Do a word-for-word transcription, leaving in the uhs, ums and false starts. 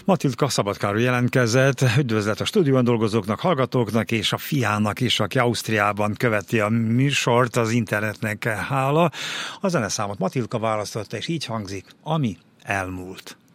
Matildka Szabadkáról jelentkezett, üdvözlet a stúdióban dolgozóknak, hallgatóknak és a fiának is, aki Ausztriában követi a műsort, az internetnek hála. A zeneszámot Matildka választotta, és így hangzik, ami elmúlt.